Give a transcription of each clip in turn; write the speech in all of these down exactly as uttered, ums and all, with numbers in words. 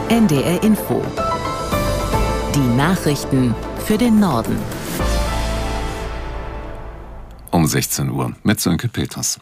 N D R Info. Die Nachrichten für den Norden. Um sechzehn Uhr mit Sönke Peters.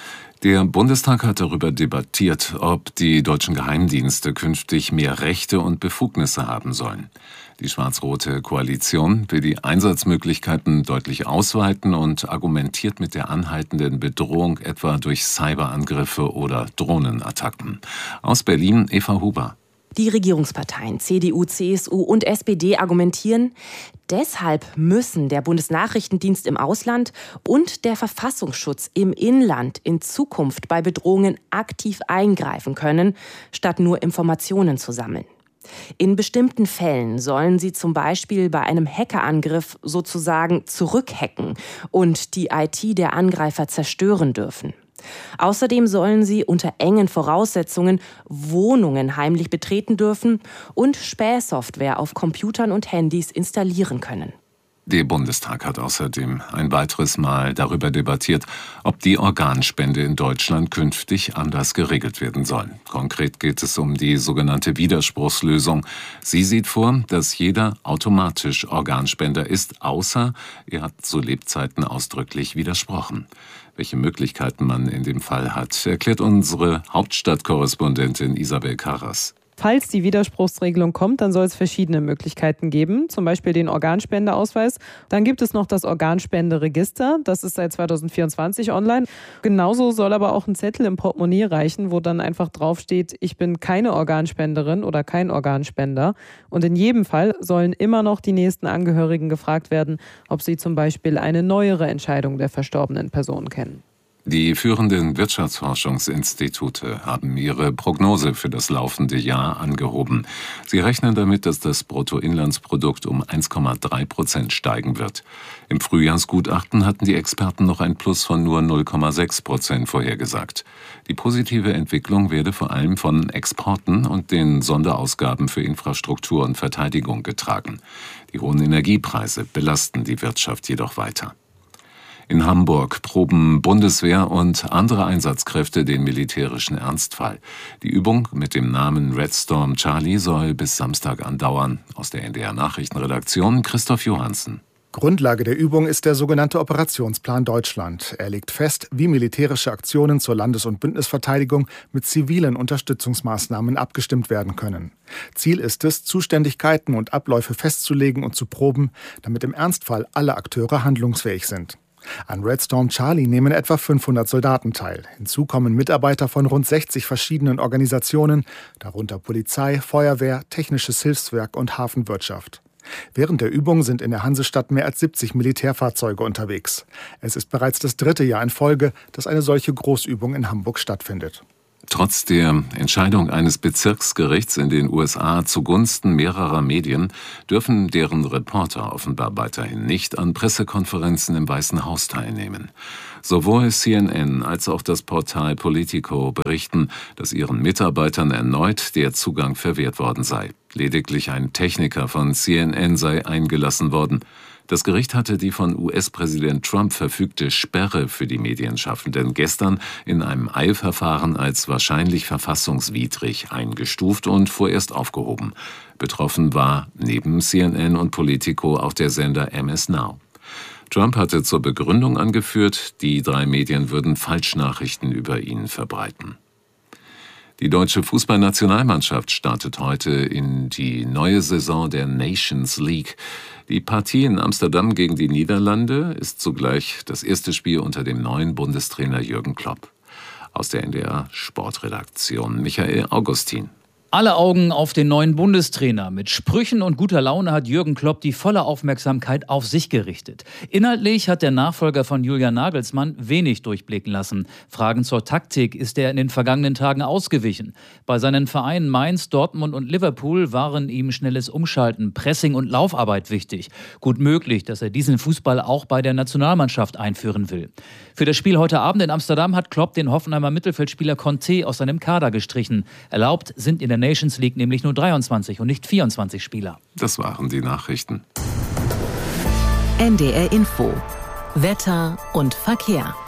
Der Bundestag hat darüber debattiert, ob die deutschen Geheimdienste künftig mehr Rechte und Befugnisse haben sollen. Die schwarz-rote Koalition will die Einsatzmöglichkeiten deutlich ausweiten und argumentiert mit der anhaltenden Bedrohung etwa durch Cyberangriffe oder Drohnenattacken. Aus Berlin Eva Huber. Die Regierungsparteien C D U, C S U und S P D argumentieren, deshalb müssen der Bundesnachrichtendienst im Ausland und der Verfassungsschutz im Inland in Zukunft bei Bedrohungen aktiv eingreifen können, statt nur Informationen zu sammeln. In bestimmten Fällen sollen sie zum Beispiel bei einem Hackerangriff sozusagen zurückhacken und die I T der Angreifer zerstören dürfen. Außerdem sollen sie unter engen Voraussetzungen Wohnungen heimlich betreten dürfen und Spähsoftware auf Computern und Handys installieren können. Der Bundestag hat außerdem ein weiteres Mal darüber debattiert, ob die Organspende in Deutschland künftig anders geregelt werden soll. Konkret geht es um die sogenannte Widerspruchslösung. Sie sieht vor, dass jeder automatisch Organspender ist, außer er hat zu Lebzeiten ausdrücklich widersprochen. Welche Möglichkeiten man in dem Fall hat, erklärt unsere Hauptstadtkorrespondentin Isabel Karras. Falls die Widerspruchsregelung kommt, dann soll es verschiedene Möglichkeiten geben, zum Beispiel den Organspendeausweis. Dann gibt es noch das Organspenderegister, das ist seit zweitausendvierundzwanzig online. Genauso soll aber auch ein Zettel im Portemonnaie reichen, wo dann einfach draufsteht, ich bin keine Organspenderin oder kein Organspender. Und in jedem Fall sollen immer noch die nächsten Angehörigen gefragt werden, ob sie zum Beispiel eine neuere Entscheidung der verstorbenen Person kennen. Die führenden Wirtschaftsforschungsinstitute haben ihre Prognose für das laufende Jahr angehoben. Sie rechnen damit, dass das Bruttoinlandsprodukt um eins Komma drei Prozent steigen wird. Im Frühjahrsgutachten hatten die Experten noch ein Plus von nur null Komma sechs Prozent vorhergesagt. Die positive Entwicklung werde vor allem von Exporten und den Sonderausgaben für Infrastruktur und Verteidigung getragen. Die hohen Energiepreise belasten die Wirtschaft jedoch weiter. In Hamburg proben Bundeswehr und andere Einsatzkräfte den militärischen Ernstfall. Die Übung mit dem Namen Red Storm Charlie soll bis Samstag andauern. Aus der N D R-Nachrichtenredaktion Christoph Johansen. Grundlage der Übung ist der sogenannte Operationsplan Deutschland. Er legt fest, wie militärische Aktionen zur Landes- und Bündnisverteidigung mit zivilen Unterstützungsmaßnahmen abgestimmt werden können. Ziel ist es, Zuständigkeiten und Abläufe festzulegen und zu proben, damit im Ernstfall alle Akteure handlungsfähig sind. An Red Storm Charlie nehmen etwa fünfhundert Soldaten teil. Hinzu kommen Mitarbeiter von rund sechzig verschiedenen Organisationen, darunter Polizei, Feuerwehr, Technisches Hilfswerk und Hafenwirtschaft. Während der Übung sind in der Hansestadt mehr als siebzig Militärfahrzeuge unterwegs. Es ist bereits das dritte Jahr in Folge, dass eine solche Großübung in Hamburg stattfindet. Trotz der Entscheidung eines Bezirksgerichts in den U S A zugunsten mehrerer Medien dürfen deren Reporter offenbar weiterhin nicht an Pressekonferenzen im Weißen Haus teilnehmen. Sowohl C N N als auch das Portal Politico berichten, dass ihren Mitarbeitern erneut der Zugang verwehrt worden sei. Lediglich ein Techniker von C N N sei eingelassen worden. Das Gericht hatte die von U S-Präsident Trump verfügte Sperre für die Medienschaffenden gestern in einem Eilverfahren als wahrscheinlich verfassungswidrig eingestuft und vorerst aufgehoben. Betroffen war neben C N N und Politico auch der Sender M S Now. Trump hatte zur Begründung angeführt, die drei Medien würden Falschnachrichten über ihn verbreiten. Die deutsche Fußballnationalmannschaft startet heute in die neue Saison der Nations League. Die Partie in Amsterdam gegen die Niederlande ist zugleich das erste Spiel unter dem neuen Bundestrainer Jürgen Klopp. Aus der N D R Sportredaktion Michael Augustin. Alle Augen auf den neuen Bundestrainer. Mit Sprüchen und guter Laune hat Jürgen Klopp die volle Aufmerksamkeit auf sich gerichtet. Inhaltlich hat der Nachfolger von Julian Nagelsmann wenig durchblicken lassen. Fragen zur Taktik ist er in den vergangenen Tagen ausgewichen. Bei seinen Vereinen Mainz, Dortmund und Liverpool waren ihm schnelles Umschalten, Pressing und Laufarbeit wichtig. Gut möglich, dass er diesen Fußball auch bei der Nationalmannschaft einführen will. Für das Spiel heute Abend in Amsterdam hat Klopp den Hoffenheimer Mittelfeldspieler Conte aus seinem Kader gestrichen. Erlaubt sind in der Nations League nämlich nur dreiundzwanzig und nicht vierundzwanzig Spieler. Das waren die Nachrichten. N D R Info. Wetter und Verkehr.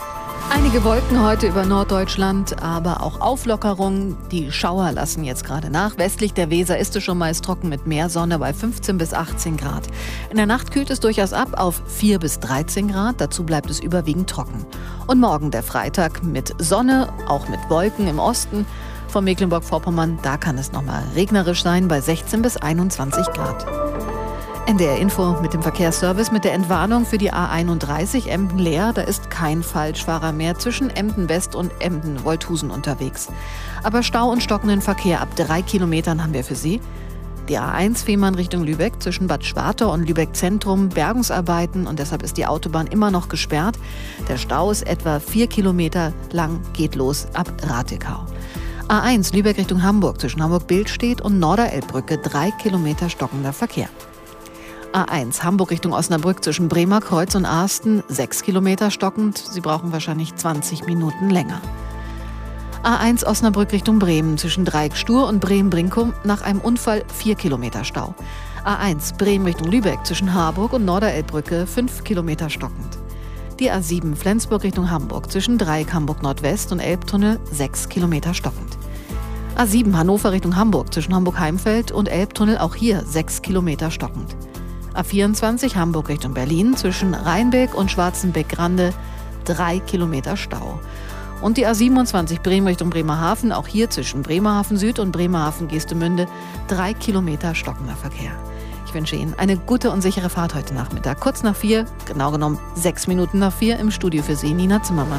Einige Wolken heute über Norddeutschland, aber auch Auflockerung. Die Schauer lassen jetzt gerade nach. Westlich der Weser ist es schon meist trocken mit mehr Sonne bei fünfzehn bis achtzehn Grad. In der Nacht kühlt es durchaus ab auf vier bis dreizehn Grad. Dazu bleibt es überwiegend trocken. Und morgen der Freitag mit Sonne, auch mit Wolken im Osten. Von Mecklenburg-Vorpommern, da kann es nochmal regnerisch sein bei sechzehn bis einundzwanzig Grad. N D R Info mit dem Verkehrsservice mit der Entwarnung für die A einunddreißig Emden-Leer. Da ist kein Falschfahrer mehr zwischen Emden West und Emden-Wolthusen unterwegs. Aber Stau und stockenden Verkehr ab drei Kilometern haben wir für Sie. Die A eins Fehmarn Richtung Lübeck zwischen Bad Schwartau und Lübeck Zentrum, Bergungsarbeiten und deshalb ist die Autobahn immer noch gesperrt. Der Stau ist etwa vier Kilometer lang, geht los ab Ratekau. A eins Lübeck Richtung Hamburg zwischen Hamburg-Billstedt und Norderelbbrücke, drei Kilometer stockender Verkehr. A eins Hamburg Richtung Osnabrück zwischen Bremerkreuz und Arsten, sechs Kilometer stockend. Sie brauchen wahrscheinlich zwanzig Minuten länger. A eins Osnabrück Richtung Bremen zwischen Dreieck-Stur und Bremen-Brinkum nach einem Unfall vier Kilometer Stau. A eins Bremen Richtung Lübeck zwischen Harburg und Norderelbbrücke, fünf Kilometer stockend. Die A sieben Flensburg Richtung Hamburg zwischen Dreieck Hamburg Nordwest und Elbtunnel, sechs Kilometer stockend. A sieben Hannover Richtung Hamburg zwischen Hamburg-Heimfeld und Elbtunnel, auch hier sechs Kilometer stockend. A vierundzwanzig Hamburg Richtung Berlin zwischen Rheinbeck und Schwarzenbeck-Grande, drei Kilometer Stau. Und die A siebenundzwanzig Bremen Richtung Bremerhaven, auch hier zwischen Bremerhaven Süd und Bremerhaven Geestemünde, drei Kilometer stockender Verkehr. Ich wünsche Ihnen eine gute und sichere Fahrt heute Nachmittag. Kurz nach vier, genau genommen sechs Minuten nach vier, im Studio für Sie Nina Zimmermann.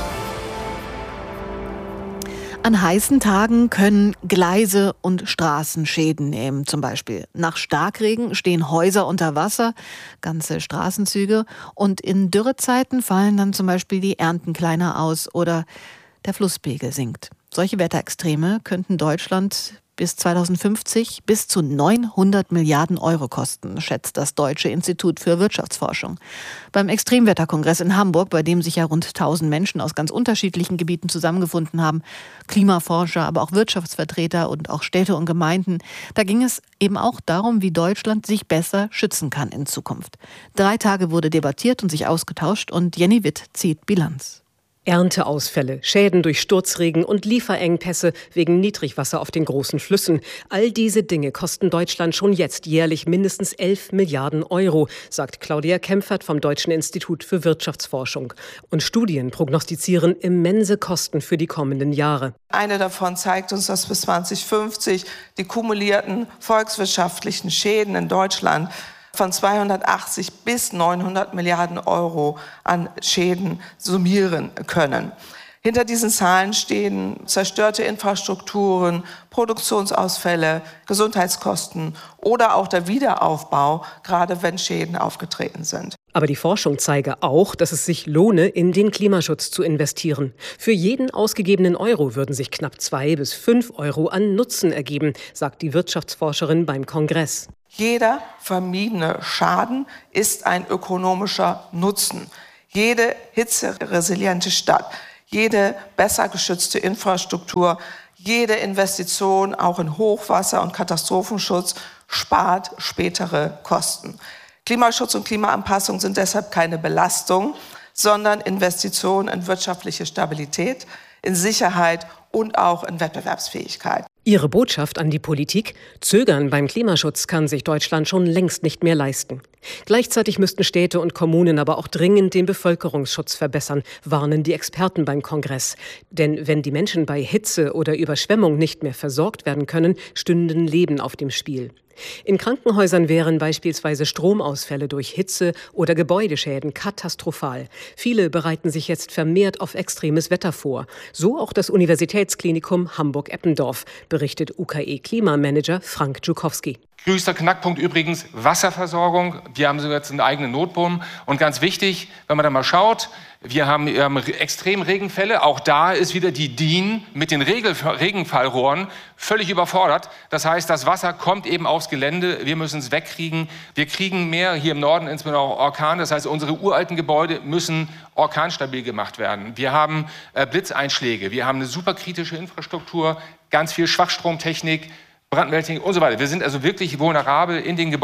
An heißen Tagen können Gleise und Straßen Schäden nehmen. Zum Beispiel nach Starkregen stehen Häuser unter Wasser, ganze Straßenzüge. Und in Dürrezeiten fallen dann zum Beispiel die Ernten kleiner aus oder der Flusspegel sinkt. Solche Wetterextreme könnten Deutschland bis zweitausendfünfzig bis zu neunhundert Milliarden Euro kosten, schätzt das Deutsche Institut für Wirtschaftsforschung. Beim Extremwetterkongress in Hamburg, bei dem sich ja rund tausend Menschen aus ganz unterschiedlichen Gebieten zusammengefunden haben, Klimaforscher, aber auch Wirtschaftsvertreter und auch Städte und Gemeinden, da ging es eben auch darum, wie Deutschland sich besser schützen kann in Zukunft. Drei Tage wurde debattiert und sich ausgetauscht und Jenny Witt zieht Bilanz. Ernteausfälle, Schäden durch Sturzregen und Lieferengpässe wegen Niedrigwasser auf den großen Flüssen. All diese Dinge kosten Deutschland schon jetzt jährlich mindestens elf Milliarden Euro, sagt Claudia Kempfert vom Deutschen Institut für Wirtschaftsforschung. Und Studien prognostizieren immense Kosten für die kommenden Jahre. Eine davon zeigt uns, dass bis zweitausendfünfzig die kumulierten volkswirtschaftlichen Schäden in Deutschland von zweihundertachtzig bis neunhundert Milliarden Euro an Schäden summieren können. Hinter diesen Zahlen stehen zerstörte Infrastrukturen, Produktionsausfälle, Gesundheitskosten oder auch der Wiederaufbau, gerade wenn Schäden aufgetreten sind. Aber die Forschung zeige auch, dass es sich lohne, in den Klimaschutz zu investieren. Für jeden ausgegebenen Euro würden sich knapp zwei bis fünf Euro an Nutzen ergeben, sagt die Wirtschaftsforscherin beim Kongress. Jeder vermiedene Schaden ist ein ökonomischer Nutzen. Jede hitzeresiliente Stadt, jede besser geschützte Infrastruktur, jede Investition auch in Hochwasser- und Katastrophenschutz spart spätere Kosten. Klimaschutz und Klimaanpassung sind deshalb keine Belastung, sondern Investitionen in wirtschaftliche Stabilität, in Sicherheit und auch in Wettbewerbsfähigkeit. Ihre Botschaft an die Politik: Zögern beim Klimaschutz kann sich Deutschland schon längst nicht mehr leisten. Gleichzeitig müssten Städte und Kommunen aber auch dringend den Bevölkerungsschutz verbessern, warnen die Experten beim Kongress. Denn wenn die Menschen bei Hitze oder Überschwemmung nicht mehr versorgt werden können, stünden Leben auf dem Spiel. In Krankenhäusern wären beispielsweise Stromausfälle durch Hitze oder Gebäudeschäden katastrophal. Viele bereiten sich jetzt vermehrt auf extremes Wetter vor. So auch das Universitätsklinikum Hamburg-Eppendorf, berichtet U K E-Klimamanager Frank Dżukowski. Größter Knackpunkt übrigens Wasserversorgung. Wir haben sogar jetzt einen eigenen Notbohren. Und ganz wichtig, wenn man da mal schaut, wir haben, wir haben Extremregenfälle. Auch da ist wieder die D I N mit den Regel- Regenfallrohren völlig überfordert. Das heißt, das Wasser kommt eben aufs Gelände. Wir müssen es wegkriegen. Wir kriegen mehr hier im Norden, insbesondere auch Orkan. Das heißt, unsere uralten Gebäude müssen orkanstabil gemacht werden. Wir haben äh, Blitzeinschläge. Wir haben eine superkritische Infrastruktur, ganz viel Schwachstromtechnik, Brandmeldtechnik und so weiter. Wir sind also wirklich vulnerabel in den Gebäuden.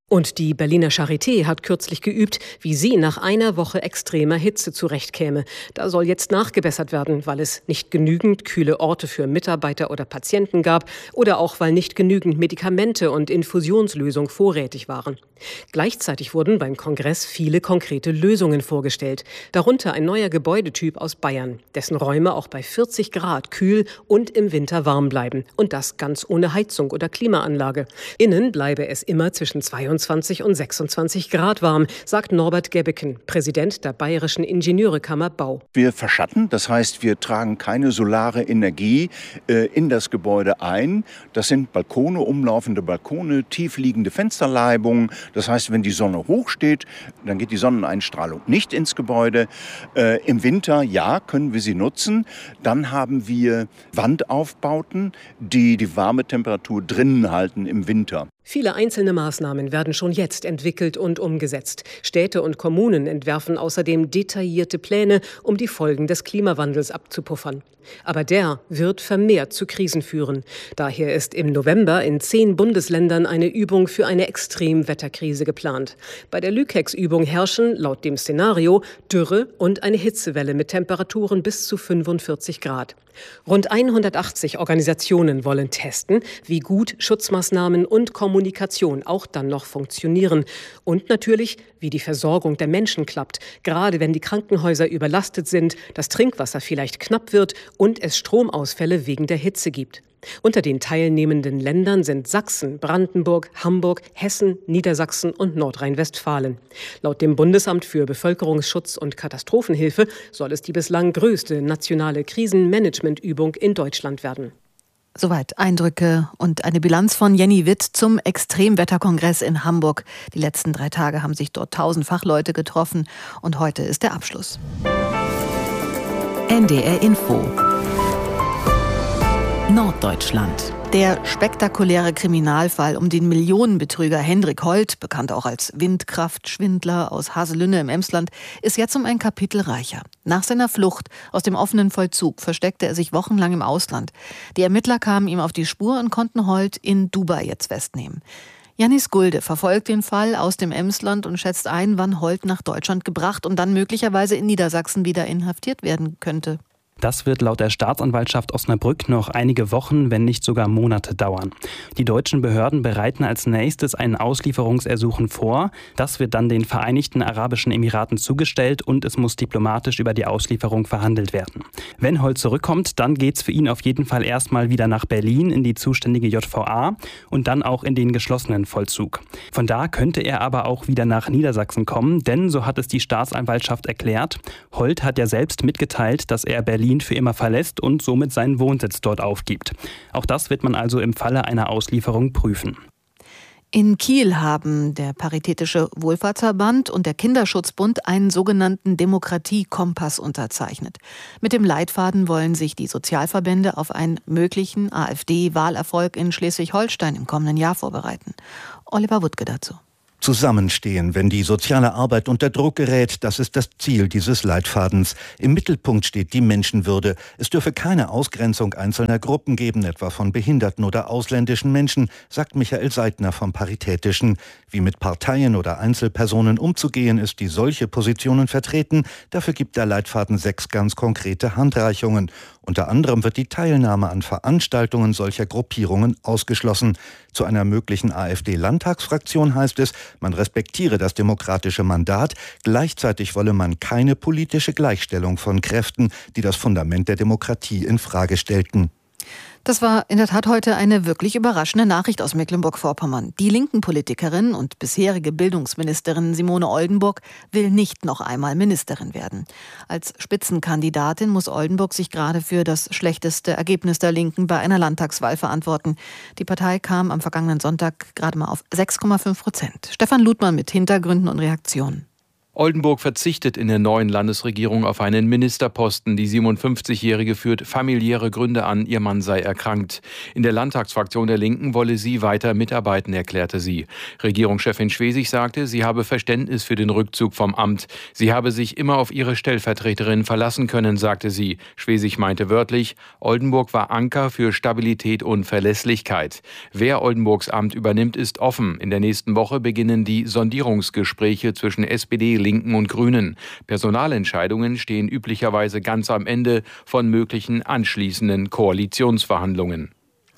Und die Berliner Charité hat kürzlich geübt, wie sie nach einer Woche extremer Hitze zurechtkäme. Da soll jetzt nachgebessert werden, weil es nicht genügend kühle Orte für Mitarbeiter oder Patienten gab oder auch weil nicht genügend Medikamente und Infusionslösung vorrätig waren. Gleichzeitig wurden beim Kongress viele konkrete Lösungen vorgestellt, darunter ein neuer Gebäudetyp aus Bayern, dessen Räume auch bei vierzig Grad kühl und im Winter warm bleiben. Und das ganz ohne Heizung oder Klimaanlage. Innen bleibe es immer zwischen zweiundzwanzig und sechsundzwanzig Grad warm, sagt Norbert Gebbeken, Präsident der Bayerischen Ingenieurekammer Bau. Wir verschatten, das heißt, wir tragen keine solare Energie äh, in das Gebäude ein. Das sind Balkone, umlaufende Balkone, tiefliegende Fensterleibungen. Das heißt, wenn die Sonne hoch steht, dann geht die Sonneneinstrahlung nicht ins Gebäude. Äh, Im Winter, ja, können wir sie nutzen. Dann haben wir Wandaufbauten, die die warme Temperatur drinnen halten im Winter. Viele einzelne Maßnahmen werden schon jetzt entwickelt und umgesetzt. Städte und Kommunen entwerfen außerdem detaillierte Pläne, um die Folgen des Klimawandels abzupuffern. Aber der wird vermehrt zu Krisen führen. Daher ist im November in zehn Bundesländern eine Übung für eine Extremwetterkrise geplant. Bei der Lükex-Übung herrschen laut dem Szenario Dürre und eine Hitzewelle mit Temperaturen bis zu fünfundvierzig Grad. Rund hundertachtzig Organisationen wollen testen, wie gut Schutzmaßnahmen und Kommunikation auch dann noch funktionieren. Und natürlich, wie die Versorgung der Menschen klappt, gerade wenn die Krankenhäuser überlastet sind, das Trinkwasser vielleicht knapp wird und es Stromausfälle wegen der Hitze gibt. Unter den teilnehmenden Ländern sind Sachsen, Brandenburg, Hamburg, Hessen, Niedersachsen und Nordrhein-Westfalen. Laut dem Bundesamt für Bevölkerungsschutz und Katastrophenhilfe soll es die bislang größte nationale Krisenmanagementübung in Deutschland werden. Soweit Eindrücke und eine Bilanz von Jenny Witt zum Extremwetterkongress in Hamburg. Die letzten drei Tage haben sich dort tausend Fachleute getroffen und heute ist der Abschluss. N D R Info Norddeutschland. Der spektakuläre Kriminalfall um den Millionenbetrüger Hendrik Holt, bekannt auch als Windkraftschwindler aus Haselünne im Emsland, ist jetzt um ein Kapitel reicher. Nach seiner Flucht aus dem offenen Vollzug versteckte er sich wochenlang im Ausland. Die Ermittler kamen ihm auf die Spur und konnten Holt in Dubai jetzt festnehmen. Janis Gulde verfolgt den Fall aus dem Emsland und schätzt ein, wann Holt nach Deutschland gebracht und dann möglicherweise in Niedersachsen wieder inhaftiert werden könnte. Das wird laut der Staatsanwaltschaft Osnabrück noch einige Wochen, wenn nicht sogar Monate dauern. Die deutschen Behörden bereiten als nächstes ein Auslieferungsersuchen vor. Das wird dann den Vereinigten Arabischen Emiraten zugestellt und es muss diplomatisch über die Auslieferung verhandelt werden. Wenn Holt zurückkommt, dann geht's für ihn auf jeden Fall erstmal wieder nach Berlin in die zuständige J V A und dann auch in den geschlossenen Vollzug. Von da könnte er aber auch wieder nach Niedersachsen kommen, denn so hat es die Staatsanwaltschaft erklärt. Holt hat ja selbst mitgeteilt, dass er Berlin für immer verlässt und somit seinen Wohnsitz dort aufgibt. Auch das wird man also im Falle einer Auslieferung prüfen. In Kiel haben der Paritätische Wohlfahrtsverband und der Kinderschutzbund einen sogenannten Demokratiekompass unterzeichnet. Mit dem Leitfaden wollen sich die Sozialverbände auf einen möglichen AfD-Wahlerfolg in Schleswig-Holstein im kommenden Jahr vorbereiten. Oliver Wuttke dazu. Zusammenstehen, wenn die soziale Arbeit unter Druck gerät, das ist das Ziel dieses Leitfadens. Im Mittelpunkt steht die Menschenwürde. Es dürfe keine Ausgrenzung einzelner Gruppen geben, etwa von behinderten oder ausländischen Menschen, sagt Michael Seidner vom Paritätischen. Wie mit Parteien oder Einzelpersonen umzugehen ist, die solche Positionen vertreten, dafür gibt der Leitfaden sechs ganz konkrete Handreichungen. Unter anderem wird die Teilnahme an Veranstaltungen solcher Gruppierungen ausgeschlossen. Zu einer möglichen AfD-Landtagsfraktion heißt es, man respektiere das demokratische Mandat, gleichzeitig wolle man keine politische Gleichstellung von Kräften, die das Fundament der Demokratie in Frage stellten. Das war in der Tat heute eine wirklich überraschende Nachricht aus Mecklenburg-Vorpommern. Die linken Politikerin und bisherige Bildungsministerin Simone Oldenburg will nicht noch einmal Ministerin werden. Als Spitzenkandidatin muss Oldenburg sich gerade für das schlechteste Ergebnis der Linken bei einer Landtagswahl verantworten. Die Partei kam am vergangenen Sonntag gerade mal auf sechs Komma fünf Prozent. Stefan Ludmann mit Hintergründen und Reaktionen. Oldenburg verzichtet in der neuen Landesregierung auf einen Ministerposten. Die siebenundfünfzigjährige führt familiäre Gründe an, ihr Mann sei erkrankt. In der Landtagsfraktion der Linken wolle sie weiter mitarbeiten, erklärte sie. Regierungschefin Schwesig sagte, sie habe Verständnis für den Rückzug vom Amt. Sie habe sich immer auf ihre Stellvertreterin verlassen können, sagte sie. Schwesig meinte wörtlich, Oldenburg war Anker für Stabilität und Verlässlichkeit. Wer Oldenburgs Amt übernimmt, ist offen. In der nächsten Woche beginnen die Sondierungsgespräche zwischen S P D, Linken und Grünen. Personalentscheidungen stehen üblicherweise ganz am Ende von möglichen anschließenden Koalitionsverhandlungen.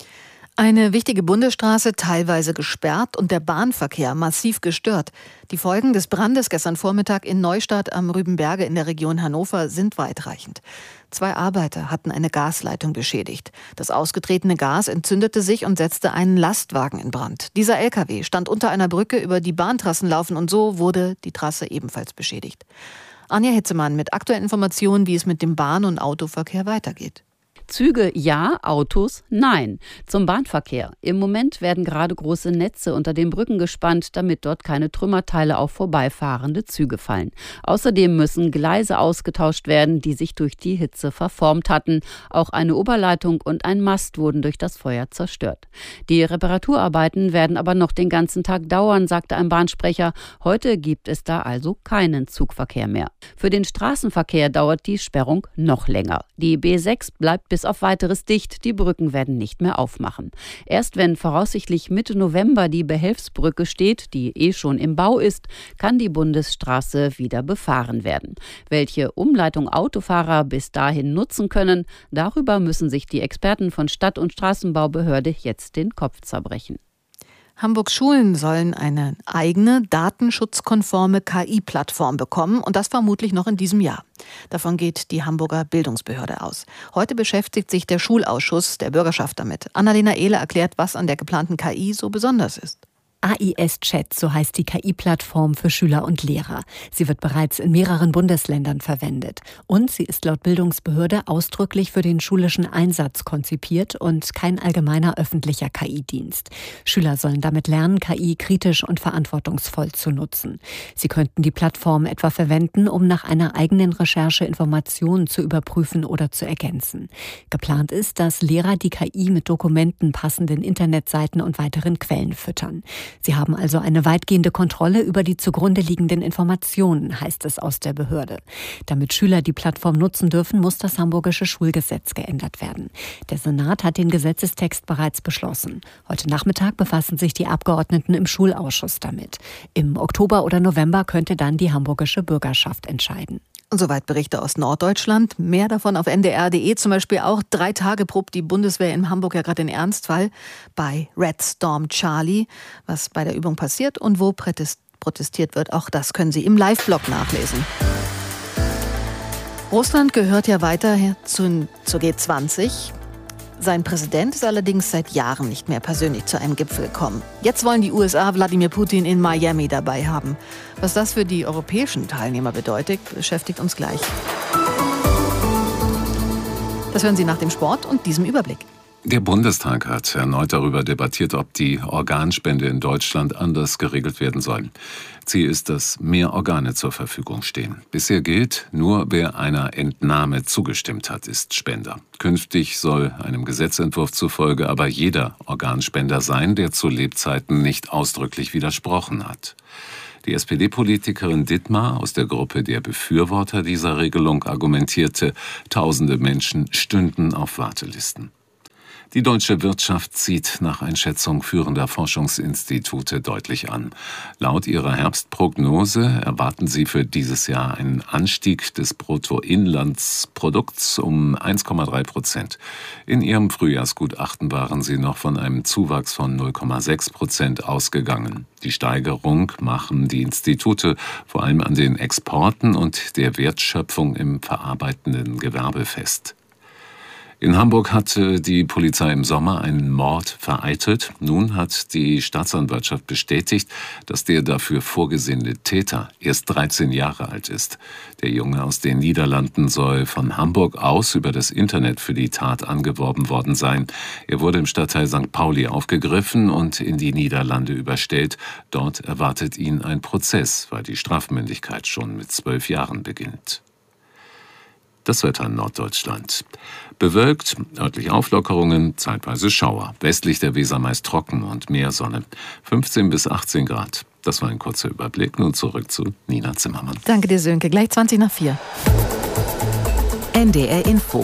Eine wichtige Bundesstraße teilweise gesperrt und der Bahnverkehr massiv gestört. Die Folgen des Brandes gestern Vormittag in Neustadt am Rübenberge in der Region Hannover sind weitreichend. Zwei Arbeiter hatten eine Gasleitung beschädigt. Das ausgetretene Gas entzündete sich und setzte einen Lastwagen in Brand. Dieser L K W stand unter einer Brücke, über die Bahntrassen laufen, und so wurde die Trasse ebenfalls beschädigt. Anja Hitzemann mit aktuellen Informationen, wie es mit dem Bahn- und Autoverkehr weitergeht. Züge ja, Autos nein. Zum Bahnverkehr. Im Moment werden gerade große Netze unter den Brücken gespannt, damit dort keine Trümmerteile auf vorbeifahrende Züge fallen. Außerdem müssen Gleise ausgetauscht werden, die sich durch die Hitze verformt hatten. Auch eine Oberleitung und ein Mast wurden durch das Feuer zerstört. Die Reparaturarbeiten werden aber noch den ganzen Tag dauern, sagte ein Bahnsprecher. Heute gibt es da also keinen Zugverkehr mehr. Für den Straßenverkehr dauert die Sperrung noch länger. Die B sechs bleibt bis auf weiteres dicht. Die Brücken werden nicht mehr aufmachen. Erst wenn voraussichtlich Mitte November die Behelfsbrücke steht, die eh schon im Bau ist, kann die Bundesstraße wieder befahren werden. Welche Umleitung Autofahrer bis dahin nutzen können, darüber müssen sich die Experten von Stadt- und Straßenbaubehörde jetzt den Kopf zerbrechen. Hamburgs Schulen sollen eine eigene, datenschutzkonforme K I-Plattform bekommen und das vermutlich noch in diesem Jahr. Davon geht die Hamburger Bildungsbehörde aus. Heute beschäftigt sich der Schulausschuss der Bürgerschaft damit. Annalena Ehle erklärt, was an der geplanten K I so besonders ist. A I S-Chat, so heißt die K I-Plattform für Schüler und Lehrer. Sie wird bereits in mehreren Bundesländern verwendet. Und sie ist laut Bildungsbehörde ausdrücklich für den schulischen Einsatz konzipiert und kein allgemeiner öffentlicher K I-Dienst. Schüler sollen damit lernen, K I kritisch und verantwortungsvoll zu nutzen. Sie könnten die Plattform etwa verwenden, um nach einer eigenen Recherche Informationen zu überprüfen oder zu ergänzen. Geplant ist, dass Lehrer die K I mit Dokumenten, passenden Internetseiten und weiteren Quellen füttern. Sie haben also eine weitgehende Kontrolle über die zugrunde liegenden Informationen, heißt es aus der Behörde. Damit Schüler die Plattform nutzen dürfen, muss das hamburgische Schulgesetz geändert werden. Der Senat hat den Gesetzestext bereits beschlossen. Heute Nachmittag befassen sich die Abgeordneten im Schulausschuss damit. Im Oktober oder November könnte dann die hamburgische Bürgerschaft entscheiden. Soweit Berichte aus Norddeutschland. Mehr davon auf N D R punkt D E. Zum Beispiel auch drei Tage probt die Bundeswehr in Hamburg ja gerade den Ernstfall bei Red Storm Charlie. Was bei der Übung passiert und wo protestiert wird, auch das können Sie im Live-Blog nachlesen. Russland gehört ja weiter zu, zur G zwanzig. Sein Präsident ist allerdings seit Jahren nicht mehr persönlich zu einem Gipfel gekommen. Jetzt wollen die U S A Wladimir Putin in Miami dabei haben. Was das für die europäischen Teilnehmer bedeutet, beschäftigt uns gleich. Das hören Sie nach dem Sport und diesem Überblick. Der Bundestag hat erneut darüber debattiert, ob die Organspende in Deutschland anders geregelt werden soll. Ziel ist, dass mehr Organe zur Verfügung stehen. Bisher gilt, nur wer einer Entnahme zugestimmt hat, ist Spender. Künftig soll einem Gesetzentwurf zufolge aber jeder Organspender sein, der zu Lebzeiten nicht ausdrücklich widersprochen hat. Die S P D-Politikerin Dittmar aus der Gruppe der Befürworter dieser Regelung argumentierte, tausende Menschen stünden auf Wartelisten. Die deutsche Wirtschaft zieht nach Einschätzung führender Forschungsinstitute deutlich an. Laut ihrer Herbstprognose erwarten sie für dieses Jahr einen Anstieg des Bruttoinlandsprodukts um eins Komma drei Prozent. In ihrem Frühjahrsgutachten waren sie noch von einem Zuwachs von null Komma sechs Prozent ausgegangen. Die Steigerung machen die Institute vor allem an den Exporten und der Wertschöpfung im verarbeitenden Gewerbe fest. In Hamburg hatte die Polizei im Sommer einen Mord vereitelt. Nun hat die Staatsanwaltschaft bestätigt, dass der dafür vorgesehene Täter erst dreizehn Jahre alt ist. Der Junge aus den Niederlanden soll von Hamburg aus über das Internet für die Tat angeworben worden sein. Er wurde im Stadtteil Sankt Pauli aufgegriffen und in die Niederlande überstellt. Dort erwartet ihn ein Prozess, weil die Strafmündigkeit schon mit zwölf Jahren beginnt. Das Wetter in Norddeutschland. Bewölkt, örtlich Auflockerungen, zeitweise Schauer. Westlich der Weser meist trocken und mehr Sonne. fünfzehn bis achtzehn Grad. Das war ein kurzer Überblick. Nun zurück zu Nina Zimmermann. Danke dir, Sönke. Gleich zwanzig nach vier. N D R Info.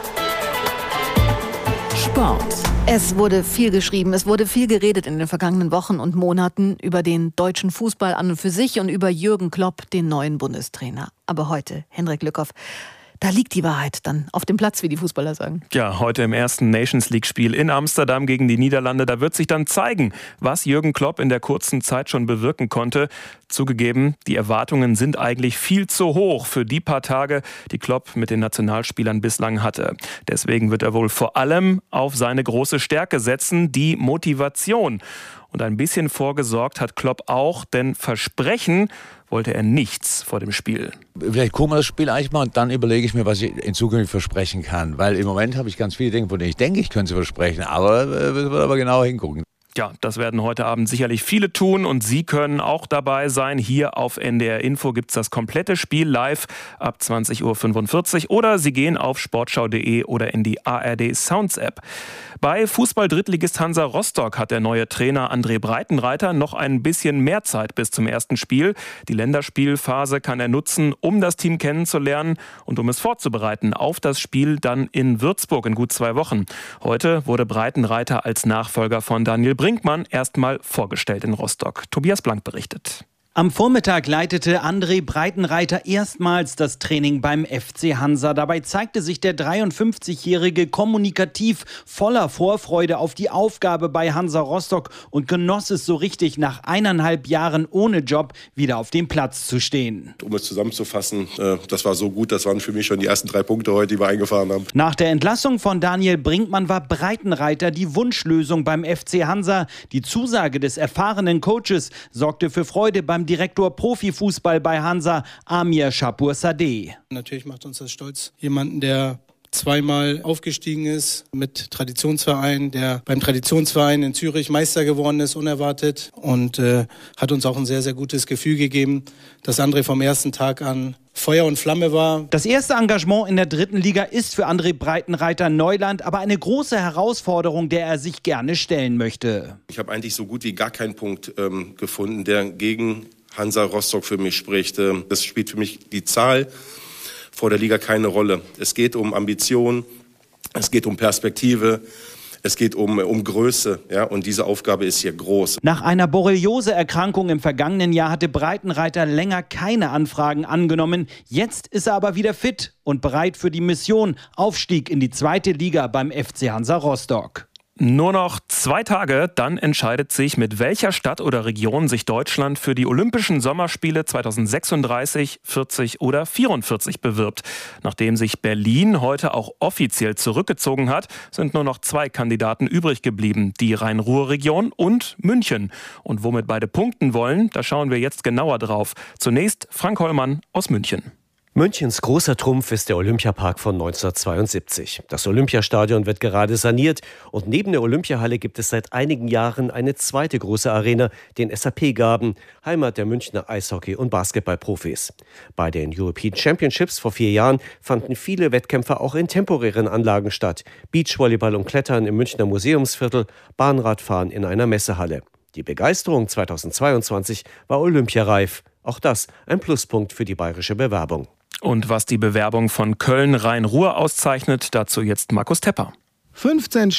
Sport. Es wurde viel geschrieben, es wurde viel geredet in den vergangenen Wochen und Monaten über den deutschen Fußball an und für sich und über Jürgen Klopp, den neuen Bundestrainer. Aber heute, Hendrik Lückhoff, da liegt die Wahrheit dann auf dem Platz, wie die Fußballer sagen. Ja, heute im ersten Nations-League-Spiel in Amsterdam gegen die Niederlande. Da wird sich dann zeigen, was Jürgen Klopp in der kurzen Zeit schon bewirken konnte. Zugegeben, die Erwartungen sind eigentlich viel zu hoch für die paar Tage, die Klopp mit den Nationalspielern bislang hatte. Deswegen wird er wohl vor allem auf seine große Stärke setzen, die Motivation. Und ein bisschen vorgesorgt hat Klopp auch, denn versprechen wollte er nichts vor dem Spiel. Vielleicht gucken wir das Spiel eigentlich mal und dann überlege ich mir, was ich in Zukunft versprechen kann. Weil im Moment habe ich ganz viele Dinge, von denen ich denke, ich könnte sie versprechen, aber wir müssen aber genauer hingucken. Ja, das werden heute Abend sicherlich viele tun und Sie können auch dabei sein. Hier auf N D R Info gibt's das komplette Spiel live ab zwanzig Uhr fünfundvierzig oder Sie gehen auf sportschau punkt de oder in die A R D Sounds App. Bei Fußball-Drittligist Hansa Rostock hat der neue Trainer André Breitenreiter noch ein bisschen mehr Zeit bis zum ersten Spiel. Die Länderspielphase kann er nutzen, um das Team kennenzulernen und um es vorzubereiten auf das Spiel dann in Würzburg in gut zwei Wochen. Heute wurde Breitenreiter als Nachfolger von Daniel Brinkmann erstmal vorgestellt in Rostock. Tobias Blank berichtet. Am Vormittag leitete André Breitenreiter erstmals das Training beim F C Hansa. Dabei zeigte sich der dreiundfünfzigjährige kommunikativ voller Vorfreude auf die Aufgabe bei Hansa Rostock und genoss es so richtig, nach eineinhalb Jahren ohne Job wieder auf dem Platz zu stehen. Um es zusammenzufassen, das war so gut, das waren für mich schon die ersten drei Punkte heute, die wir eingefahren haben. Nach der Entlassung von Daniel Brinkmann war Breitenreiter die Wunschlösung beim F C Hansa. Die Zusage des erfahrenen Coaches sorgte für Freude beim Direktor Profifußball bei Hansa, Amir Shapur-Sadeh. Natürlich macht uns das stolz, jemanden, der zweimal aufgestiegen ist mit Traditionsverein, der beim Traditionsverein in Zürich Meister geworden ist, unerwartet, und äh, hat uns auch ein sehr, sehr gutes Gefühl gegeben, dass André vom ersten Tag an Feuer und Flamme war. Das erste Engagement in der dritten Liga ist für André Breitenreiter Neuland, aber eine große Herausforderung, der er sich gerne stellen möchte. Ich habe eigentlich so gut wie gar keinen Punkt ähm, gefunden, der gegen Hansa Rostock für mich spricht. Das spielt für mich die Zahl vor der Liga keine Rolle. Es geht um Ambition, es geht um Perspektive, es geht um, um Größe, ja, und diese Aufgabe ist hier groß. Nach einer Borreliose-Erkrankung im vergangenen Jahr hatte Breitenreiter länger keine Anfragen angenommen. Jetzt ist er aber wieder fit und bereit für die Mission Aufstieg in die zweite Liga beim F C Hansa Rostock. Nur noch zwei Tage, dann entscheidet sich, mit welcher Stadt oder Region sich Deutschland für die Olympischen Sommerspiele zweitausendsechsunddreißig, vierzig oder vierundvierzig bewirbt. Nachdem sich Berlin heute auch offiziell zurückgezogen hat, sind nur noch zwei Kandidaten übrig geblieben, die Rhein-Ruhr-Region und München. Und womit beide punkten wollen, da schauen wir jetzt genauer drauf. Zunächst Frank Hollmann aus München. Münchens großer Trumpf ist der Olympiapark von neunzehnhundertzweiundsiebzig. Das Olympiastadion wird gerade saniert und neben der Olympiahalle gibt es seit einigen Jahren eine zweite große Arena, den S A P Garden, Heimat der Münchner Eishockey- und Basketballprofis. Bei den European Championships vor vier Jahren fanden viele Wettkämpfe auch in temporären Anlagen statt. Beachvolleyball und Klettern im Münchner Museumsviertel, Bahnradfahren in einer Messehalle. Die Begeisterung zweitausendzweiundzwanzig war olympiareif. Auch das ein Pluspunkt für die bayerische Bewerbung. Und was die Bewerbung von Köln-Rhein-Ruhr auszeichnet, dazu jetzt Markus Tepper. fünfzehn